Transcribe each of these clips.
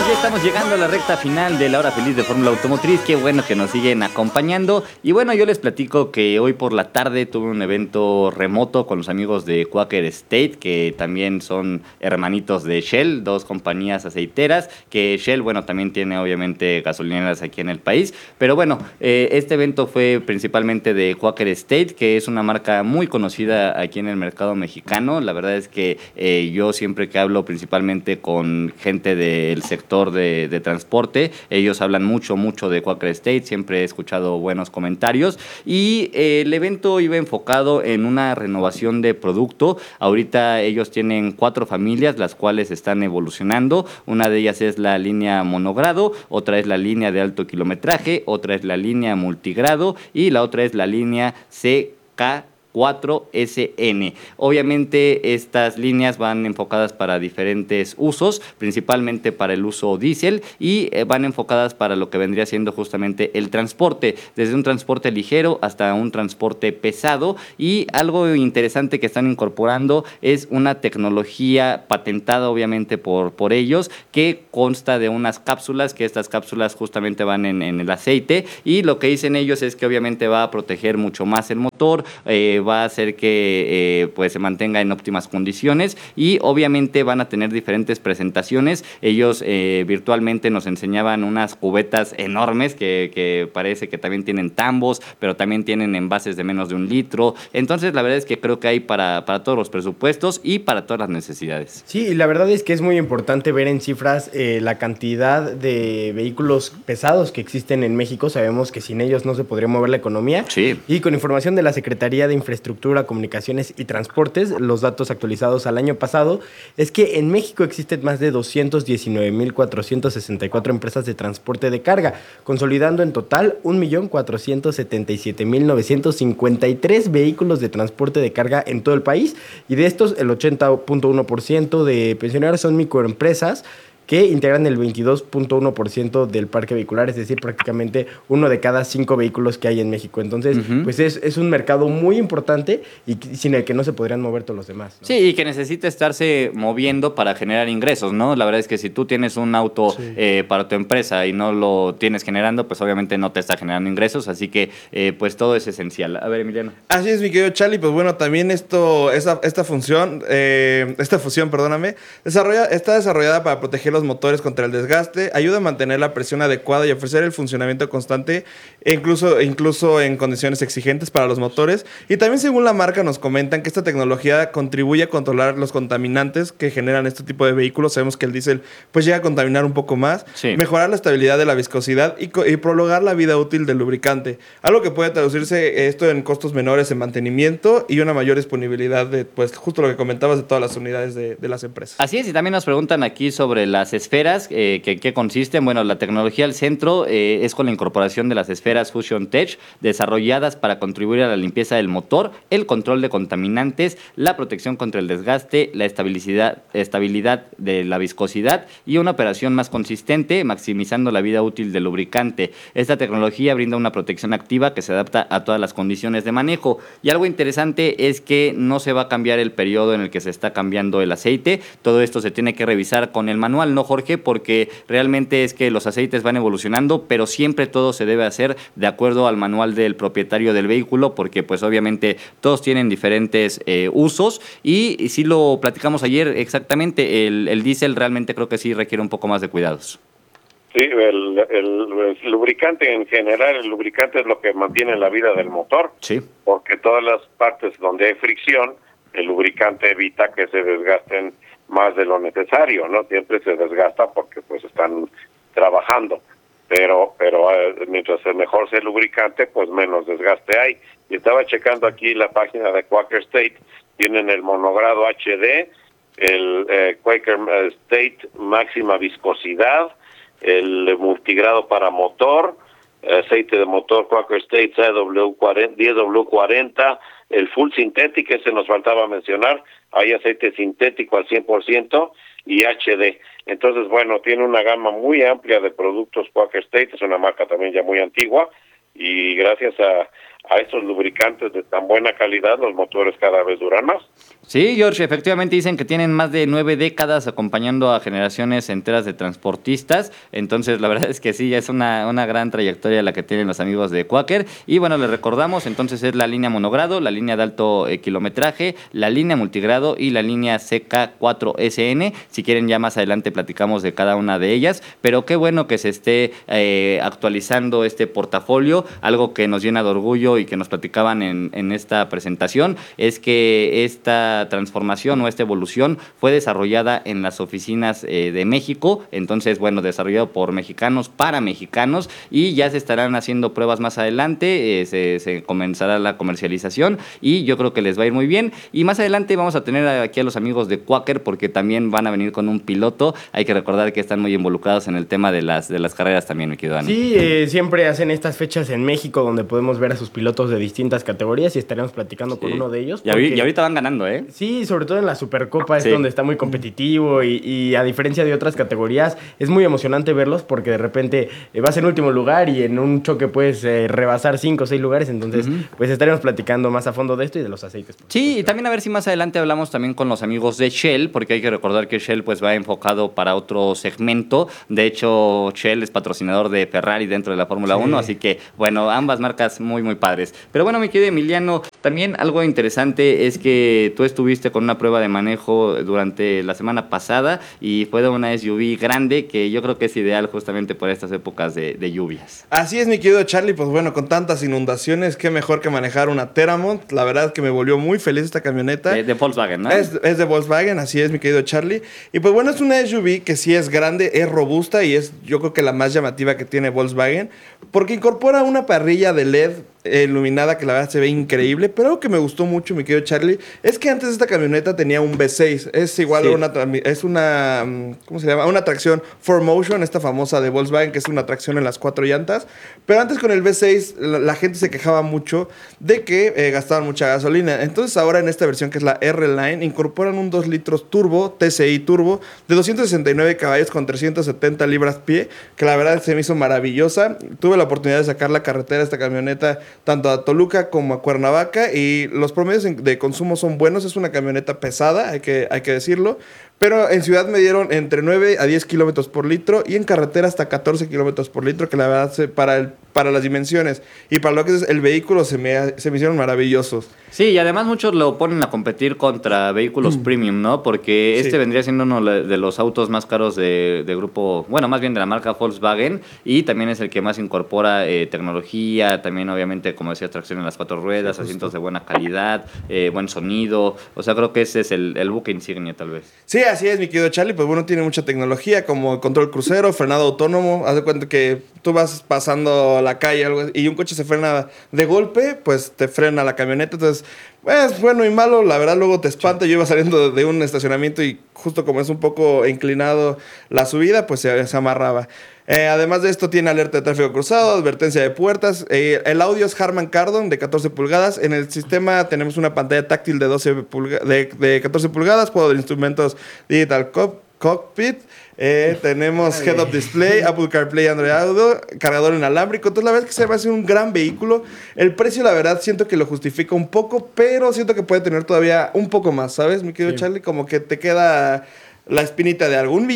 ya estamos llegando a la recta final de la hora feliz de Fórmula Automotriz. Qué bueno que nos siguen acompañando. Y bueno, yo les platico que hoy por la tarde tuve un evento remoto con los amigos de Quaker State, que también son hermanitos de Shell, dos compañías aceiteras, que Shell, bueno, también tiene obviamente gasolineras aquí en el país. Pero bueno, este evento fue principalmente de Quaker State, que es una marca muy conocida aquí en el mercado mexicano. La verdad es que yo siempre que hablo principalmente con gente del sector de transporte, ellos hablan mucho de Quaker State, siempre he escuchado buenos comentarios y el evento iba enfocado en una renovación de producto. Ahorita ellos tienen 4 familias, las cuales están evolucionando. Una de ellas es la línea monogrado, otra es la línea de alto kilometraje, otra es la línea multigrado y la otra es la línea CK4SN. Obviamente estas líneas van enfocadas para diferentes usos, principalmente para el uso diésel y van enfocadas para lo que vendría siendo justamente el transporte, desde un transporte ligero hasta un transporte pesado. Y algo interesante que están incorporando es una tecnología patentada obviamente por ellos, que consta de unas cápsulas, que estas cápsulas justamente van en el aceite, y lo que dicen ellos es que obviamente va a proteger mucho más el motor, va a hacer que pues se mantenga en óptimas condiciones y obviamente van a tener diferentes presentaciones. Ellos virtualmente nos enseñaban unas cubetas enormes que parece que también tienen tambos, pero también tienen envases de menos de 1 litro. Entonces la verdad es que creo que hay para todos los presupuestos y para todas las necesidades. Sí, y la verdad es que es muy importante ver en cifras la cantidad de vehículos pesados que existen en México. Sabemos que sin ellos no se podría mover la economía. Sí. Y con información de la Secretaría de Infraestructura, Comunicaciones y Transportes, los datos actualizados al año pasado, es que en México existen más de 219,464 empresas de transporte de carga, consolidando en total 1,477,953 vehículos de transporte de carga en todo el país. Y de estos, el 80,1% de pensionados son microempresas, que integran el 22,1% del parque vehicular, es decir, prácticamente 1 de cada 5 vehículos que hay en México. Entonces, pues es un mercado muy importante y sin el que no se podrían mover todos los demás, ¿no? Sí, y que necesita estarse moviendo para generar ingresos, ¿no? La verdad es que si tú tienes un auto para tu empresa y no lo tienes generando, pues obviamente no te está generando ingresos, así que pues todo es esencial. A ver, Emiliano. Así es, mi querido Charlie, pues bueno, también esta fusión, perdóname, está desarrollada para proteger los motores contra el desgaste, ayuda a mantener la presión adecuada y ofrecer el funcionamiento constante, incluso en condiciones exigentes para los motores. Y también, según la marca, nos comentan que esta tecnología contribuye a controlar los contaminantes que generan este tipo de vehículos. Sabemos que el diésel pues llega a contaminar un poco más, mejorar la estabilidad de la viscosidad y prolongar la vida útil del lubricante, algo que puede traducirse esto en costos menores en mantenimiento y una mayor disponibilidad de, pues justo lo que comentabas, de todas las unidades de las empresas. Así es, y también nos preguntan aquí sobre las esferas, ¿qué consisten? Bueno, la tecnología al centro es con la incorporación de las esferas Fusion Tech, desarrolladas para contribuir a la limpieza del motor, el control de contaminantes, la protección contra el desgaste, la estabilidad de la viscosidad y una operación más consistente, maximizando la vida útil del lubricante. Esta tecnología brinda una protección activa que se adapta a todas las condiciones de manejo. Y algo interesante es que no se va a cambiar el periodo en el que se está cambiando el aceite. Todo esto se tiene que revisar con el manual, ¿no, Jorge? Porque realmente es que los aceites van evolucionando, pero siempre todo se debe hacer de acuerdo al manual del propietario del vehículo, porque pues obviamente todos tienen diferentes usos, y si lo platicamos ayer exactamente, el diésel realmente creo que sí requiere un poco más de cuidados. Sí, el lubricante en general, el lubricante es lo que mantiene la vida del motor, sí, porque todas las partes donde hay fricción, el lubricante evita que se desgasten más de lo necesario, ¿no? Siempre se desgasta porque pues están trabajando, pero mientras mejor sea el lubricante, pues menos desgaste hay. Y estaba checando aquí la página de Quaker State, tienen el monogrado HD, el Quaker State máxima viscosidad, el multigrado para motor, aceite de motor Quaker State CW40, 10W40, el full sintético, ese nos faltaba mencionar, hay aceite sintético al 100% y HD. Entonces, bueno, tiene una gama muy amplia de productos Quaker State, es una marca también ya muy antigua, y gracias a esos lubricantes de tan buena calidad, los motores cada vez duran más. Sí, George, efectivamente dicen que tienen más de 9 décadas acompañando a generaciones enteras de transportistas. Entonces, la verdad es que sí, es una gran trayectoria la que tienen los amigos de Quaker. Y bueno, les recordamos, entonces es la línea monogrado, la línea de alto kilometraje, la línea multigrado y la línea CK4SN. Si quieren, ya más adelante platicamos de cada una de ellas. Pero qué bueno que se esté actualizando este portafolio. Algo que nos llena de orgullo y que nos platicaban en esta presentación es que esta transformación o esta evolución fue desarrollada en las oficinas de México, entonces, bueno, desarrollado por mexicanos para mexicanos, y ya se estarán haciendo pruebas más adelante, se comenzará la comercialización y yo creo que les va a ir muy bien. Y más adelante vamos a tener aquí a los amigos de Quaker porque también van a venir con un piloto. Hay que recordar que están muy involucrados en el tema de las carreras también, mi querido Dani. Sí, siempre hacen estas fechas en México donde podemos ver a sus pilotos de distintas categorías y estaremos platicando con uno de ellos. Y ahorita van ganando, ¿eh? Sí, sobre todo en la Supercopa es donde está muy competitivo y a diferencia de otras categorías es muy emocionante verlos porque de repente vas en último lugar y en un choque puedes rebasar 5 o 6 lugares, entonces pues estaremos platicando más a fondo de esto y de los aceites. Sí, y también a ver si más adelante hablamos también con los amigos de Shell, porque hay que recordar que Shell pues va enfocado para otro segmento. De hecho, Shell es patrocinador de Ferrari dentro de la Fórmula 1, así que bueno, ambas marcas muy muy padres. Pero bueno, mi querido Emiliano, también algo interesante es que tú estuviste con una prueba de manejo durante la semana pasada y fue de una SUV grande que yo creo que es ideal justamente por estas épocas de lluvias. Así es, mi querido Charlie, pues bueno, con tantas inundaciones, qué mejor que manejar una Teramont. La verdad que me volvió muy feliz esta camioneta. De Volkswagen, ¿no? Es de Volkswagen, así es, mi querido Charlie. Y pues bueno, es una SUV que sí es grande, es robusta y es yo creo que la más llamativa que tiene Volkswagen porque incorpora una parrilla de LED iluminada que la verdad se ve increíble, pero algo que me gustó mucho, mi querido Charlie, es que antes esta camioneta tenía un V6, es igual una ¿cómo se llama? Una tracción 4Motion, esta famosa de Volkswagen, que es una tracción en las 4 llantas, pero antes con el V6 la gente se quejaba mucho de que gastaban mucha gasolina, entonces ahora en esta versión que es la R-Line, incorporan un 2 litros turbo, TCI turbo, de 269 caballos con 370 libras-pie, que la verdad se me hizo maravillosa. Tuve la oportunidad de sacar la carretera esta camioneta tanto a Toluca como a Cuernavaca y los promedios de consumo son buenos. Es una camioneta pesada, hay que decirlo, pero en ciudad me dieron entre 9 a 10 kilómetros por litro y en carretera hasta 14 kilómetros por litro, que la verdad para las dimensiones y para lo que es el vehículo se me hicieron maravillosos. Sí, y además muchos lo ponen a competir contra vehículos premium, ¿no? Porque este vendría siendo uno de los autos más caros de grupo, bueno, más bien de la marca Volkswagen, y también es el que más incorpora tecnología, también obviamente, como decía, tracción en las 4 ruedas, asientos de buena calidad, buen sonido, o sea, creo que ese es el buque insignia tal vez. Sí, así es, mi querido Charlie, pues bueno, tiene mucha tecnología como control crucero, frenado autónomo. Haz de cuenta que tú vas pasando la calle y un coche se frena de golpe, pues te frena la camioneta. Entonces, pues bueno y malo, la verdad luego te espanta. Yo iba saliendo de un estacionamiento y justo como es un poco inclinado la subida, pues se amarraba. Además de esto tiene alerta de tráfico cruzado, advertencia de puertas. El audio es Harman Kardon de 14 pulgadas. En el sistema tenemos una pantalla táctil de 14 pulgadas, juego de instrumentos Digital Cockpit. Tenemos Head-Up Display, Apple CarPlay, Android Auto, cargador inalámbrico. Entonces la verdad es que se va a hacer un gran vehículo. El precio la verdad siento que lo justifica un poco, pero siento que puede tener todavía un poco más, ¿sabes, mi querido Charlie? Como que te queda la espinita de algo.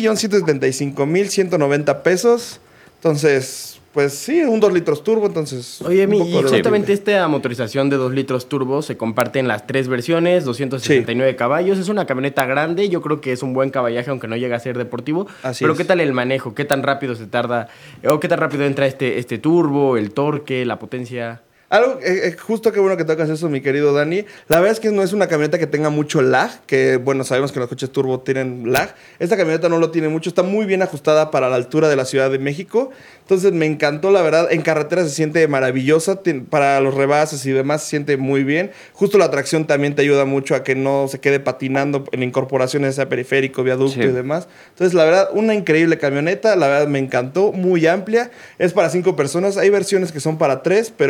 1,175,190 pesos. Entonces, pues sí, un 2 litros turbo, entonces... Oye, y justamente esta motorización de 2 litros turbo se comparte en las 3 versiones, 269 caballos. Es una camioneta grande, yo creo que es un buen caballaje, aunque no llega a ser deportivo. Pero ¿qué tal el manejo? ¿Qué tan rápido se tarda? ¿O qué tan rápido entra este turbo, el torque, la potencia? Algo, justo qué bueno que tocas eso, mi querido Dani. La verdad es que no es una camioneta que tenga mucho lag, que bueno, sabemos que los coches turbo tienen lag. Esta camioneta no lo tiene mucho, está muy bien ajustada para la altura de la Ciudad de México. Entonces me encantó, la verdad. En carretera se siente maravillosa, para los rebases y demás se siente muy bien. Justo la tracción también te ayuda mucho a que no se quede patinando en incorporaciones, sea periférico, viaducto y demás. Entonces la verdad, una increíble camioneta, la verdad me encantó, muy amplia. Es para 5 personas, hay versiones que son para 3, pero esta que es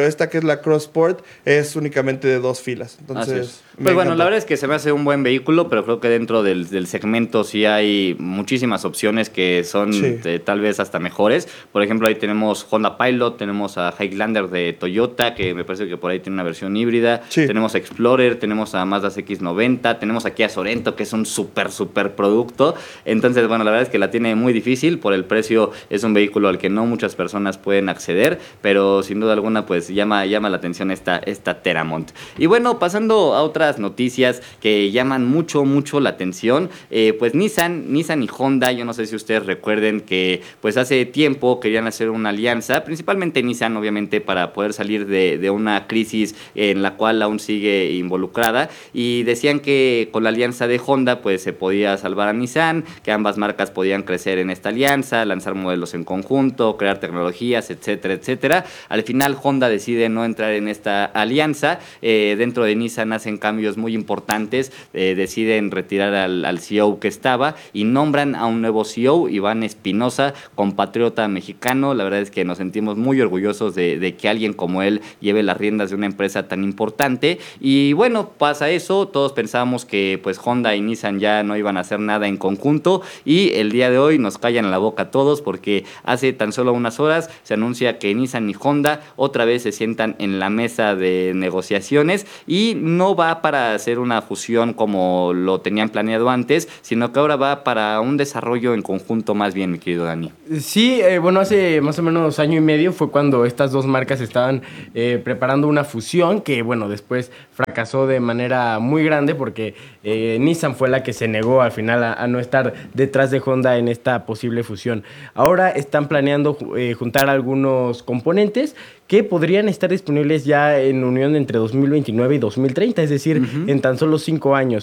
la Cross Sport es únicamente de 2 filas. Entonces, pues bueno, la verdad es que se me hace un buen vehículo, pero creo que dentro del segmento sí hay muchísimas opciones que son tal vez hasta mejores. Por ejemplo, ahí tenemos Honda Pilot, tenemos a Highlander de Toyota, que me parece que por ahí tiene una versión híbrida. Sí. Tenemos a Explorer, tenemos a Mazda CX-90, tenemos aquí a Sorento, que es un súper producto. Entonces, bueno, la verdad es que la tiene muy difícil. Por el precio es un vehículo al que no muchas personas pueden acceder, pero sin duda alguna pues llama la atención esta Teramont. Y bueno, pasando a otras noticias que llaman mucho la atención, pues Nissan y Honda, yo no sé si ustedes recuerden que pues hace tiempo querían hacer una alianza, principalmente Nissan obviamente para poder salir de una crisis en la cual aún sigue involucrada, y decían que con la alianza de Honda pues se podía salvar a Nissan, que ambas marcas podían crecer en esta alianza, lanzar modelos en conjunto, crear tecnologías, etcétera. Al final Honda decide no entrar en esta alianza. Dentro de Nissan hacen cambios muy importantes, deciden retirar al CEO que estaba y nombran a un nuevo CEO, Iván Espinosa, compatriota mexicano. La verdad es que nos sentimos muy orgullosos de que alguien como él lleve las riendas de una empresa tan importante. Y bueno, pasa eso, todos pensábamos que pues Honda y Nissan ya no iban a hacer nada en conjunto, y el día de hoy nos callan la boca a todos porque hace tan solo unas horas se anuncia que Nissan y Honda otra vez se sientan en la mesa de negociaciones, y no va para hacer una fusión como lo tenían planeado antes, sino que ahora va para un desarrollo en conjunto más bien, mi querido Dani. Sí, bueno, hace más o menos año y medio fue cuando estas dos marcas estaban preparando una fusión que, bueno, después fracasó de manera muy grande porque Nissan fue la que se negó al final a no estar detrás de Honda en esta posible fusión. Ahora están planeando juntar algunos componentes que podrían estar disponibles ya en unión entre 2029 y 2030, es decir, en tan solo 5 años.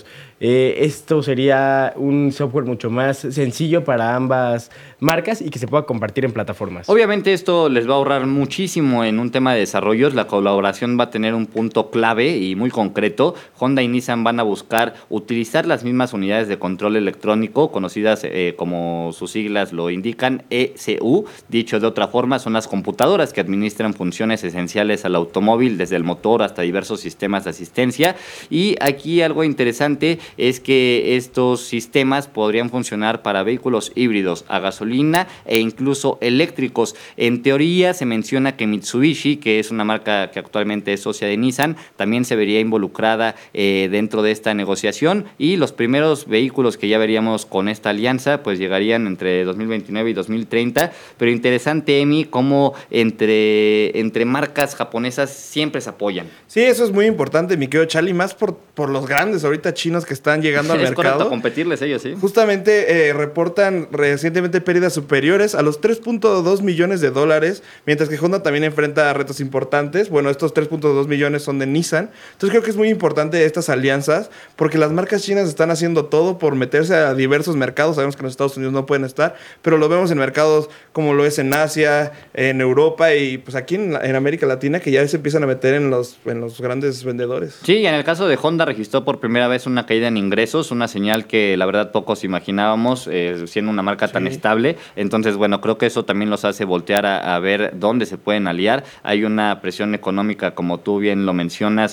Esto sería un software mucho más sencillo para ambas marcas y que se pueda compartir en plataformas. Obviamente esto les va a ahorrar muchísimo en un tema de desarrollos. La colaboración va a tener un punto clave y muy concreto. Honda y Nissan van a buscar utilizar las mismas unidades de control electrónico, conocidas como sus siglas lo indican, ECU. Dicho de otra forma, son las computadoras que administran funciones esenciales al automóvil, desde el motor hasta diversos sistemas de asistencia. Y aquí algo interesante es que estos sistemas podrían funcionar para vehículos híbridos a gasolina e incluso eléctricos. En teoría se menciona que Mitsubishi, que es una marca que actualmente es socia de Nissan, también se vería involucrada dentro de esta negociación, y los primeros vehículos que ya veríamos con esta alianza pues llegarían entre 2029 y 2030. Pero interesante, Emi, cómo entre marcas japonesas siempre se apoyan. Sí, eso es muy importante, mi querido Charlie, más por los grandes ahorita chinos que están llegando al es mercado. correcto, competirles ellos, sí. Justamente reportan recientemente pérdidas superiores a los $3.2 millones, mientras que Honda también enfrenta retos importantes. Bueno, estos 3.2 millones son de Nissan. Entonces creo que es muy importante estas alianzas, porque las marcas chinas están haciendo todo por meterse a diversos mercados. Sabemos que en los Estados Unidos no pueden estar, pero lo vemos en mercados como lo es en Asia, en Europa y pues aquí en América Latina, que ya se empiezan a meter en los grandes vendedores. Sí, y en el caso de Honda registró por primera vez una caída en ingresos, una señal que la verdad pocos imaginábamos, siendo una marca tan estable. Entonces, bueno, creo que eso también los hace voltear a ver dónde se pueden aliar. Hay una presión económica, como tú bien lo mencionas,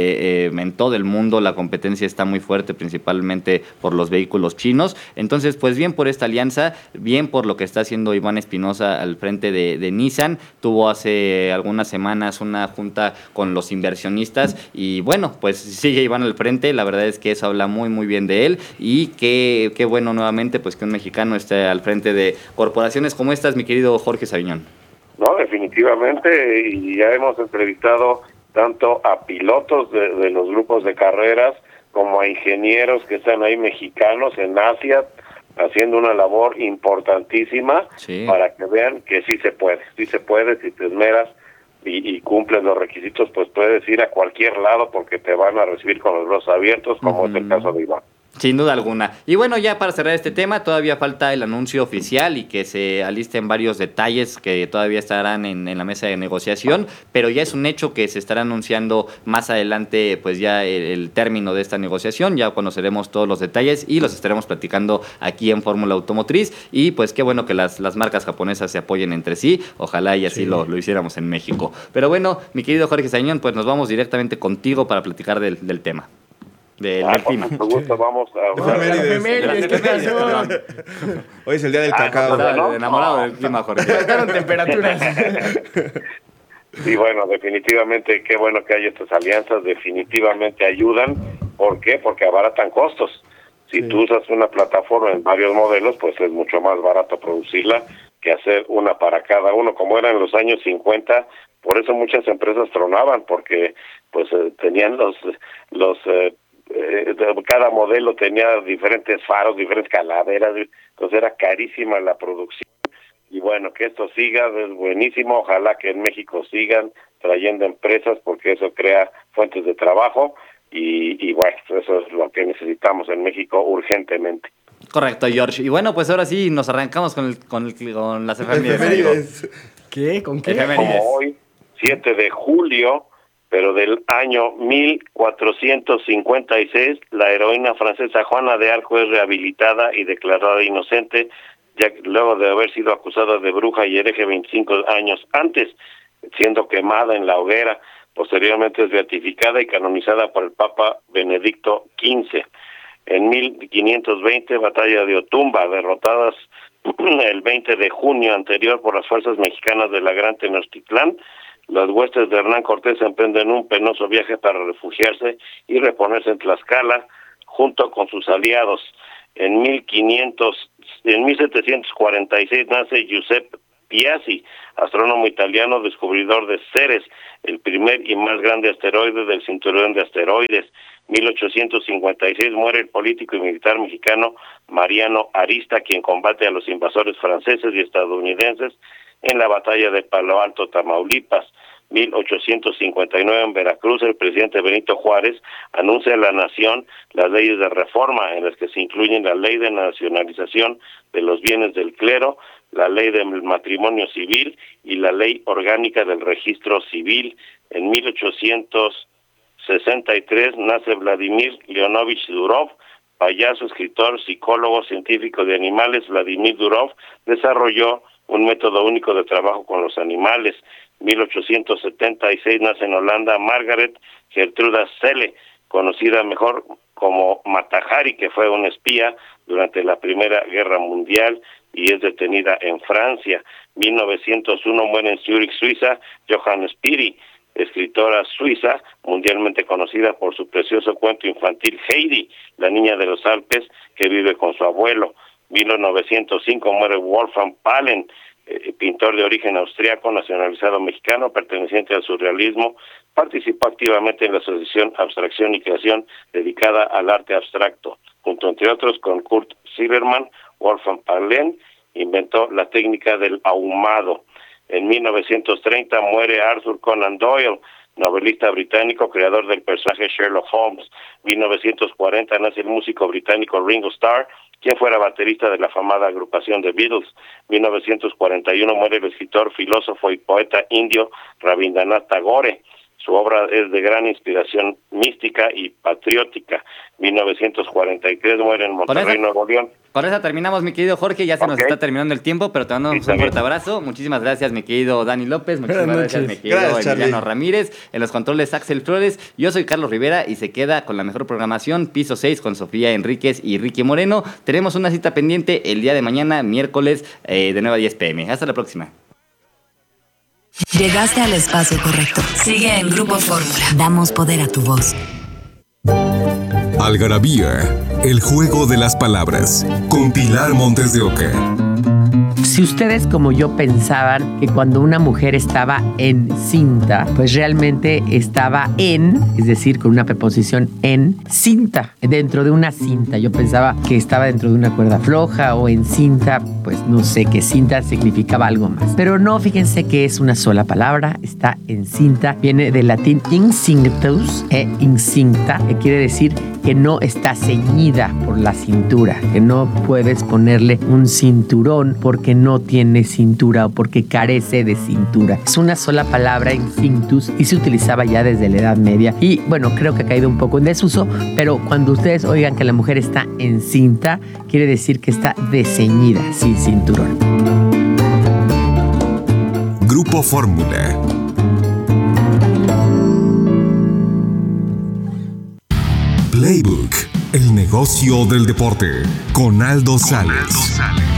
en todo el mundo. La competencia está muy fuerte, principalmente por los vehículos chinos. Entonces, pues bien por esta alianza, bien por lo que está haciendo Iván Espinosa al frente de Nissan. Tuvo hace algunas semanas una junta con los inversionistas y bueno, pues sigue Iván al frente. La verdad es que eso habla muy bien de él, y qué bueno nuevamente pues que un mexicano esté al frente de corporaciones como estas, mi querido Jorge Saviñón. No, definitivamente, y ya hemos entrevistado tanto a pilotos de los grupos de carreras como a ingenieros que están ahí mexicanos en Asia haciendo una labor importantísima para que vean que sí se puede, si te esmeras y cumples los requisitos, pues puedes ir a cualquier lado porque te van a recibir con los brazos abiertos, como es el caso de Iván. Sin duda alguna. Y bueno, ya para cerrar este tema, todavía falta el anuncio oficial y que se alisten varios detalles que todavía estarán en la mesa de negociación, pero ya es un hecho que se estará anunciando más adelante pues ya el término de esta negociación, ya conoceremos todos los detalles y los estaremos platicando aquí en Fórmula Automotriz y pues qué bueno que las marcas japonesas se apoyen entre sí, ojalá y así lo hiciéramos en México. Pero bueno, mi querido Jorge Sañón, pues nos vamos directamente contigo para platicar del tema. Del clima. Con gusto vamos a Hoy es el día del cacao. Enamorado del clima, Jorge. Marcaron temperaturas. Sí, bueno, definitivamente, qué bueno que hay estas alianzas, definitivamente ayudan. ¿Por qué? Porque abaratan costos. Si tú usas una plataforma en varios modelos, pues es mucho más barato producirla que hacer una para cada uno, como era en los años 50. Por eso muchas empresas tronaban, porque pues tenían cada modelo tenía diferentes faros, diferentes calaveras, entonces era carísima la producción. Y bueno, que esto siga, es buenísimo, ojalá que en México sigan trayendo empresas, porque eso crea fuentes de trabajo, y bueno, eso es lo que necesitamos en México urgentemente. Correcto, George. Y bueno, pues ahora sí nos arrancamos con las efemérides. ¿Qué? ¿Con qué? Como hoy, 7 de julio, pero del año 1456, la heroína francesa Juana de Arco es rehabilitada y declarada inocente, ya que luego de haber sido acusada de bruja y hereje 25 años antes, siendo quemada en la hoguera. Posteriormente es beatificada y canonizada por el Papa Benedicto XV. En 1520, batalla de Otumba, derrotadas el 20 de junio anterior por las fuerzas mexicanas de la Gran Tenochtitlán. Las huestes de Hernán Cortés emprenden un penoso viaje para refugiarse y reponerse en Tlaxcala junto con sus aliados. En 1746 nace Giuseppe Piazzi, astrónomo italiano, descubridor de Ceres, el primer y más grande asteroide del cinturón de asteroides. 1856 muere el político y militar mexicano Mariano Arista, quien combate a los invasores franceses y estadounidenses en la batalla de Palo Alto, Tamaulipas. 1859 en Veracruz, el presidente Benito Juárez anuncia a la nación las leyes de reforma, en las que se incluyen la ley de nacionalización de los bienes del clero, la ley del matrimonio civil y la ley orgánica del registro civil. En 1863 nace Vladimir Leonovich Durov, payaso, escritor, psicólogo, científico de animales. Vladimir Durov desarrolló un método único de trabajo con los animales. 1876 nace en Holanda Margaret Gertruda Celle, conocida mejor como Mata Hari, que fue una espía durante la Primera Guerra Mundial y es detenida en Francia. 1901 muere en Zúrich, Suiza, Johann Spiri, escritora suiza mundialmente conocida por su precioso cuento infantil Heidi, la niña de los Alpes que vive con su abuelo. 1905 muere Wolfgang Palen, pintor de origen austriaco, nacionalizado mexicano, perteneciente al surrealismo. Participó activamente en la asociación Abstracción y Creación, dedicada al arte abstracto. Junto, entre otros, con Kurt Zimmermann, Wolfgang Palen inventó la técnica del ahumado. En 1930 muere Arthur Conan Doyle, novelista británico, creador del personaje Sherlock Holmes. 1940 nace el músico británico Ringo Starr, quien fuera baterista de la afamada agrupación The Beatles. 1941 muere el escritor, filósofo y poeta indio Rabindranath Tagore. Su obra es de gran inspiración mística y patriótica. 1943 muere en Monterrey, Nuevo León. Con esa terminamos, mi querido Jorge. Ya se nos está terminando el tiempo, pero te mandamos un fuerte abrazo. Muchísimas gracias, mi querido Dani López. Muchísimas gracias, mi querido Emiliano Ramírez. En los controles, Axel Flores. Yo soy Carlos Rivera y se queda con la mejor programación, Piso 6, con Sofía Enríquez y Ricky Moreno. Tenemos una cita pendiente el día de mañana, miércoles, de 9 a 10 p.m. Hasta la próxima. Llegaste al espacio correcto. Sigue en Grupo Fórmula. Damos poder a tu voz. Algarabía, el juego de las palabras, con Pilar Montes de Oca. Si ustedes como yo pensaban que cuando una mujer estaba encinta, pues realmente estaba es decir, con una preposición en cinta, dentro de una cinta. Yo pensaba que estaba dentro de una cuerda floja o en cinta, pues no sé, que cinta significaba algo más. Pero no, fíjense que es una sola palabra, está encinta, viene del latín incinctus, incinta, que quiere decir que no está ceñida por la cintura, que no puedes ponerle un cinturón porque no tiene cintura o porque carece de cintura. Es una sola palabra, infinctus, y se utilizaba ya desde la Edad Media. Y bueno, creo que ha caído un poco en desuso, pero cuando ustedes oigan que la mujer está encinta, quiere decir que está desceñida, sin cinturón. Grupo Fórmula. Playbook, el negocio del deporte, con Aldo Sales.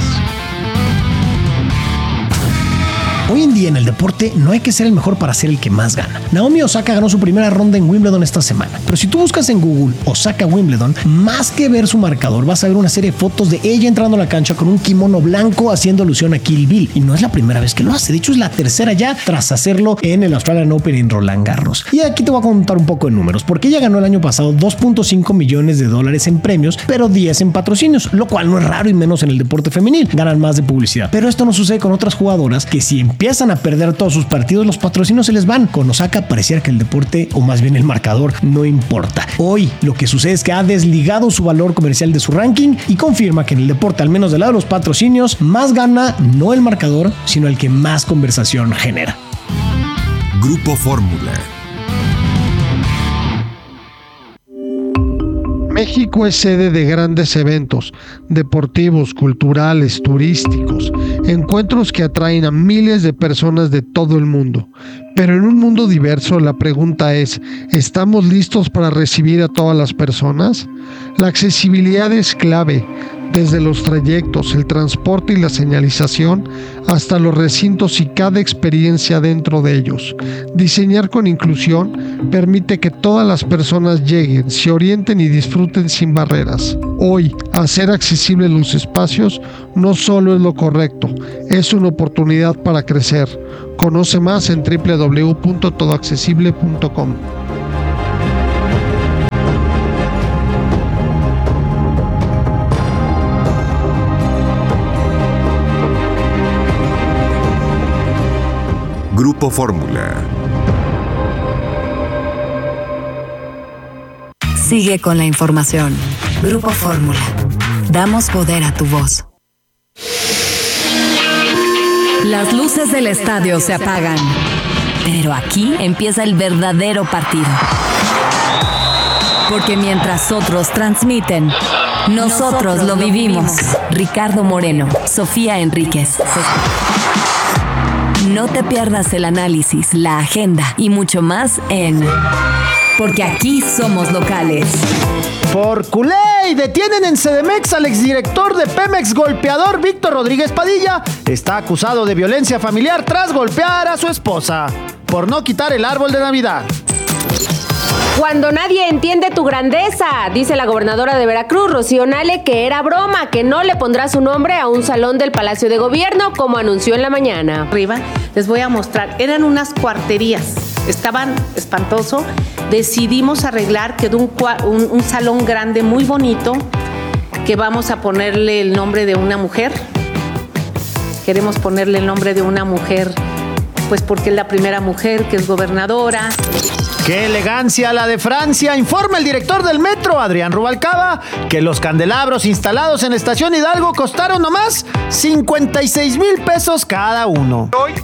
Hoy en día en el deporte no hay que ser el mejor para ser el que más gana. Naomi Osaka ganó su primera ronda en Wimbledon esta semana. Pero si tú buscas en Google Osaka Wimbledon, más que ver su marcador, vas a ver una serie de fotos de ella entrando a la cancha con un kimono blanco haciendo alusión a Kill Bill. Y no es la primera vez que lo hace. De hecho, es la tercera ya tras hacerlo en el Australian Open en Roland Garros. Y aquí te voy a contar un poco de números, porque ella ganó el año pasado $2.5 millones en premios, pero 10 en patrocinios, lo cual no es raro y menos en el deporte femenil. Ganan más de publicidad. Pero esto no sucede con otras jugadoras que si empiezan a perder todos sus partidos, los patrocinios se les van. Con Osaka pareciera que el deporte, o más bien el marcador, no importa. Hoy lo que sucede es que ha desligado su valor comercial de su ranking y confirma que en el deporte, al menos del lado de los patrocinios, más gana no el marcador, sino el que más conversación genera. Grupo Fórmula. México es sede de grandes eventos deportivos, culturales, turísticos, encuentros que atraen a miles de personas de todo el mundo. Pero en un mundo diverso, la pregunta es, ¿estamos listos para recibir a todas las personas? La accesibilidad es clave, desde los trayectos, el transporte y la señalización, hasta los recintos y cada experiencia dentro de ellos. Diseñar con inclusión permite que todas las personas lleguen, se orienten y disfruten sin barreras. Hoy, hacer accesibles los espacios no solo es lo correcto, es una oportunidad para crecer. Conoce más en www.todoaccesible.com. Grupo Fórmula. Sigue con la información. Grupo Fórmula. Damos poder a tu voz. Las luces del estadio se apagan. Pero aquí empieza el verdadero partido. Porque mientras otros transmiten, nosotros lo vivimos. Ricardo Moreno, Sofía Enríquez. No te pierdas el análisis, la agenda y mucho más en Porque aquí somos locales. Por culé, detienen en CDMX al exdirector de Pemex golpeador Víctor Rodríguez Padilla. Está acusado de violencia familiar tras golpear a su esposa por no quitar el árbol de Navidad. Cuando nadie entiende tu grandeza, dice la gobernadora de Veracruz, Rocío Nale, que era broma, que no le pondrá su nombre a un salón del Palacio de Gobierno, como anunció en la mañana. Arriba les voy a mostrar, eran unas cuarterías, estaban espantoso. Decidimos arreglar, quedó un salón grande muy bonito, que vamos a ponerle el nombre de una mujer. Queremos ponerle el nombre de una mujer, pues porque es la primera mujer que es gobernadora. ¡Qué elegancia la de Francia! Informa el director del metro, Adrián Rubalcaba, que los candelabros instalados en Estación Hidalgo costaron nomás 56,000 pesos cada uno. Hoy